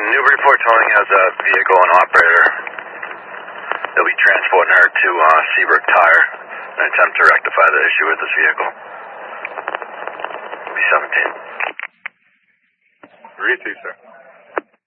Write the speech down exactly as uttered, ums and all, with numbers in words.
Newburyport Towing has a vehicle and operator. They'll be transporting her to uh, Seabrook Tire in an attempt to rectify the issue with this vehicle. It'll be seventeen. Receive, sir.